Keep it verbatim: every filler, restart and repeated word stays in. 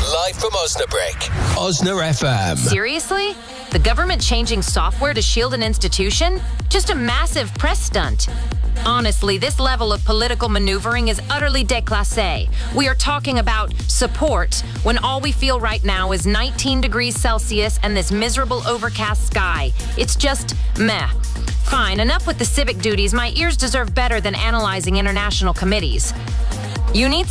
Live from Osnabrück. Osna F M. Seriously? The government changing software to shield an institution? Just a massive press stunt. Honestly, this level of political maneuvering is utterly déclassé. We are talking about support when all we feel right now is nineteen degrees Celsius and this miserable overcast sky. It's just meh. Fine, enough with the civic duties. My ears deserve better than analyzing international committees. You need